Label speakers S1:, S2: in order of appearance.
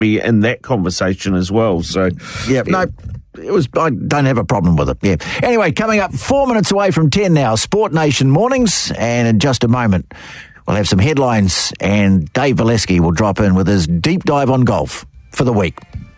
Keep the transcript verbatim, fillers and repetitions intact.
S1: be in that conversation as well. So,
S2: yeah, no, it was. I don't have a problem with it. Yeah. Anyway, coming up four minutes away from ten now, Sport Nation Mornings, and in just a moment we'll have some headlines, and Dave Valesky will drop in with his deep dive on golf for the week.